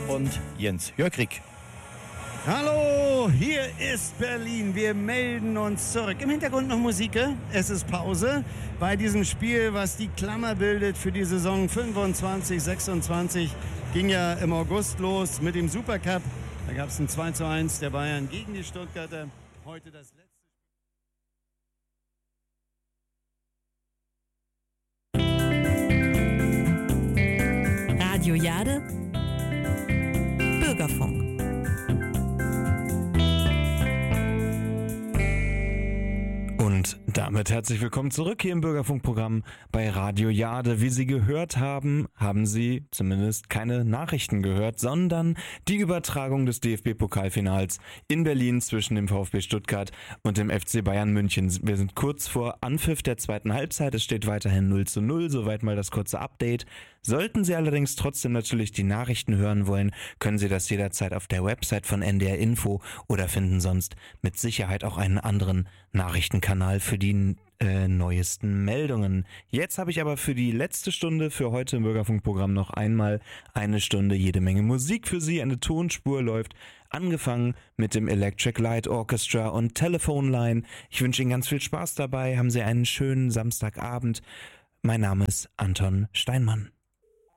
und Jens Jörgrig. Hallo, hier ist Berlin. Wir melden uns zurück. Im Hintergrund noch Musik. Es ist Pause bei diesem Spiel, was die Klammer bildet für die Saison 25/26. Ging ja im August los mit dem Supercup. Da gab es ein 2:1 der Bayern gegen die Stuttgarter. Heute das letzte. Radio Jade, Bürgerfunk. Und damit herzlich willkommen zurück hier im Bürgerfunkprogramm bei Radio Jade. Wie Sie gehört haben, haben Sie zumindest keine Nachrichten gehört, sondern die Übertragung des DFB-Pokalfinals in Berlin zwischen dem VfB Stuttgart und dem FC Bayern München. Wir sind kurz vor Anpfiff der zweiten Halbzeit. Es steht weiterhin 0:0, soweit mal das kurze Update. Sollten Sie allerdings trotzdem natürlich die Nachrichten hören wollen, können Sie das jederzeit auf der Website von NDR Info oder finden sonst mit Sicherheit auch einen anderen Nachrichtenkanal für die neuesten Meldungen. Jetzt habe ich aber für die letzte Stunde für heute im Bürgerfunkprogramm noch einmal eine Stunde jede Menge Musik für Sie. Eine Tonspur läuft, angefangen mit dem Electric Light Orchestra und Telephone Line. Ich wünsche Ihnen ganz viel Spaß dabei. Haben Sie einen schönen Samstagabend. Mein Name ist Anton Steinmann.